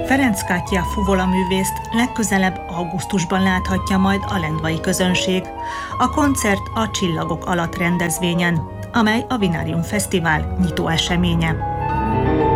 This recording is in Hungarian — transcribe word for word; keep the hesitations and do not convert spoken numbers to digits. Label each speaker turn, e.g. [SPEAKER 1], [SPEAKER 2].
[SPEAKER 1] Ferenc Katya fuvolaművészt legközelebb augusztusban láthatja majd a lendvai közönség, a koncert a Csillagok alatt rendezvényen, amely a Vinarium Fesztivál nyitó eseménye.